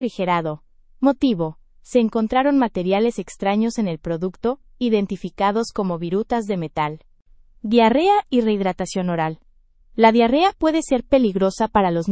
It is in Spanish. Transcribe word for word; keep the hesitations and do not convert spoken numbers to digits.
refrigerado. Motivo: se encontraron materiales extraños en el producto, identificados como virutas de metal. Diarrea y rehidratación oral. La diarrea puede ser peligrosa para los